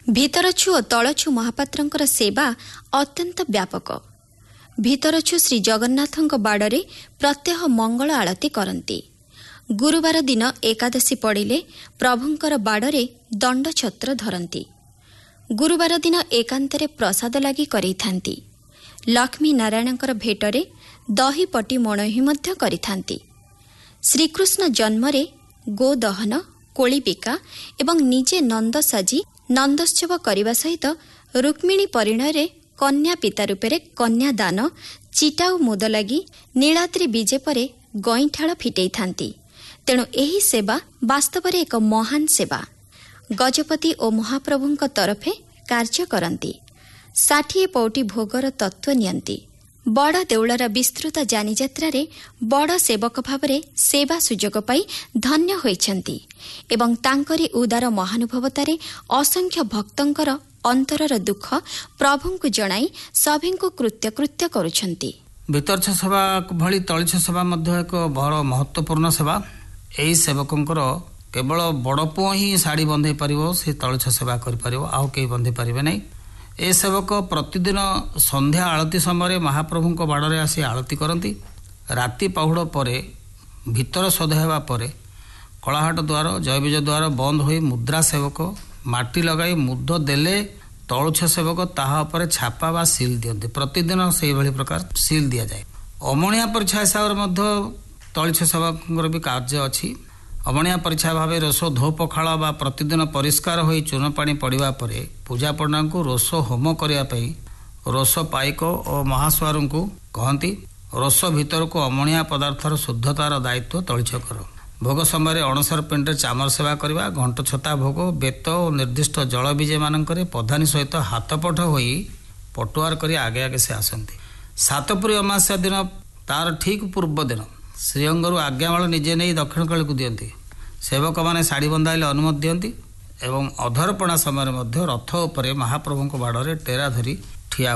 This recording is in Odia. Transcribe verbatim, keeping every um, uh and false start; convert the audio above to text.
ଭିତରଛୁ ଓ ତଳଛୁ ମହାପାତ୍ରଙ୍କର ସେବା ଅତ୍ୟନ୍ତ ବ୍ୟାପକ। ଭିତରଛୁ ଶ୍ରୀ ଜଗନ୍ନାଥଙ୍କ ବାଡ଼ରେ ପ୍ରତ୍ୟହ ମଙ୍ଗଳ ଆଳତି କରନ୍ତି। ଗୁରୁବାର ଦିନ ଏକାଦଶୀ ପଡ଼ିଲେ ପ୍ରଭୁଙ୍କର ବାଡ଼ରେ ଦଣ୍ଡଛତ୍ର ଧରନ୍ତି। ଗୁରୁବାର ଦିନ ଏକାନ୍ତରେ ପ୍ରସାଦ ଲାଗି କରେଇଥାନ୍ତି। ଲକ୍ଷ୍ମୀ ନାରାୟଣଙ୍କର ଭେଟରେ ଦହିପଟି ମଣୋହି ମଧ୍ୟ କରିଥାନ୍ତି। ଶ୍ରୀକୃଷ୍ଣ ଜନ୍ମରେ ଗୋଦହନ, କୋଳିବିକା ଏବଂ ନିଜେ ନନ୍ଦ ସାଜି ନନ୍ଦୋତ୍ସବ କରିବା ସହିତ ରୁକ୍ମିଣୀ ପରିଣୟରେ କନ୍ୟା ପିତା ରୂପରେ କନ୍ୟାଦାନ, ଚିଟାଉ ମୁଦ ଲାଗି ନୀଳାଦ୍ରି ବିଜେ ପରେ ଗଇଁଠାଳ ଫିଟେଇଥାନ୍ତି। ତେଣୁ ଏହି ସେବା ବାସ୍ତବରେ ଏକ ମହାନ ସେବା। ଗଜପତି ଓ ମହାପ୍ରଭୁଙ୍କ ତରଫେ କାର୍ଯ୍ୟ କରନ୍ତି। ଷାଠିଏ ପଉଟି ଭୋଗର ତତ୍ତ୍ୱ ନିଅନ୍ତି। ବଡ଼ ଦେଉଳର ବିସ୍ତୃତ ଯାନିଯାତ୍ରାରେ ବଡ଼ ସେବକ ଭାବରେ ସେବା ସୁଯୋଗ ପାଇ ଧନ୍ୟ ହୋଇଛନ୍ତି ଏବଂ ତାଙ୍କରି ଉଦାର ମହାନୁଭବତାରେ ଅସଂଖ୍ୟ ଭକ୍ତଙ୍କର ଅନ୍ତରର ଦୁଃଖ ପ୍ରଭୁଙ୍କୁ ଜଣାଇ ସଭିଙ୍କୁ କୃତ୍ୟକୃତ୍ୟ କରୁଛନ୍ତି। ଭିତରଛ ସେବା ଭଳି ତଳିଛ ସେବା ମଧ୍ୟ ଏକ ବଡ଼ ମହତ୍ୱପୂର୍ଣ୍ଣ ସେବା। ଏହି ସେବକଙ୍କର କେବଳ ବଡ଼ ପୁଅ ହିଁ ଶାଢ଼ୀ ବନ୍ଧେଇ ପାରିବ, ସେ ତଳିଛ ସେବା କରିପାରିବ, ଆଉ କେହି ବନ୍ଧେଇ ପାରିବେ ନାହିଁ। ଏ ସେବକ ପ୍ରତିଦିନ ସନ୍ଧ୍ୟା ଆଳତି ସମୟରେ ମହାପ୍ରଭୁଙ୍କ ବାଡ଼ରେ ଆସି ଆଳତି କରନ୍ତି। ରାତି ପାହୁଡ଼ ପରେ ଭିତର ସୋଧ ହେବା ପରେ କଳାହାଟ ଦ୍ୱାର, ଜୟବିଜୟ ଦ୍ୱାର ବନ୍ଦ ହୋଇ ମୁଦ୍ରା ସେବକ ମାଟି ଲଗାଇ ମୁଦ ଦେଲେ ତଳୁଛ ସେବକ ତାହା ଉପରେ ଛାପା ବା ସିଲ୍ ଦିଅନ୍ତି। ପ୍ରତିଦିନ ସେଇଭଳି ପ୍ରକାର ସିଲ୍ ଦିଆଯାଏ। ଅମଣିଆ ପରିଚ୍ଛା ହିସାବରେ ମଧ୍ୟ ତଳିଛ ସେବକଙ୍କର ବି କାର୍ଯ୍ୟ ଅଛି। ଅମଣିଆ ପରିଚ୍ଛା ଭାବେ ରୋଷ ଧୋ ପଖାଳ ବା ପ୍ରତିଦିନ ପରିଷ୍କାର ହୋଇ ଚୂନ ପାଣି ପଡ଼ିବା ପରେ ପୂଜା ପଣ୍ଡାଙ୍କୁ ରୋଷ ହୋମ କରିବା ପାଇଁ ରୋଷ ପାଇକ ଓ ମହାସ୍ୱାରଙ୍କୁ କହନ୍ତି। ରୋଷ ଭିତରକୁ ଅମଣିଆ ପଦାର୍ଥର ଶୁଦ୍ଧତାର ଦାୟିତ୍ୱ ତଳିଛ କର। ଭୋଗ ସମୟରେ ଅଣସର ପିଣ୍ଡରେ ଚାମର ସେବା କରିବା, ଘଣ୍ଟ ଛତା ଭୋଗ, ବେତ ଓ ନିର୍ଦ୍ଦିଷ୍ଟ ଜଳ ବିଜେମାନଙ୍କରେ ପ୍ରଧାନୀ ସହିତ ହାତପଠ ହୋଇ ପଟୁଆର କରି ଆଗେ ଆଗେ ସେ ଆସନ୍ତି। ସାତପୁରୀ ଅମାସ୍ୟା ଦିନ ତାର ଠିକ୍ ପୂର୍ବ ଦିନ ଶ୍ରୀଅଙ୍ଗରୁ ଆଜ୍ଞାମାଳ ନିଜେ ନେଇ ଦକ୍ଷିଣ କାଳୀକୁ ଦିଅନ୍ତି। ସେବକମାନେ ଶାଢ଼ୀ ବନ୍ଧାଇଲେ ଅନୁମତି ଦିଅନ୍ତି ଏବଂ ଅଧରପଣା ସମୟରେ ମଧ୍ୟ ରଥ ଉପରେ ମହାପ୍ରଭୁଙ୍କ ବାଡ଼ରେ ଟେରା ଧରି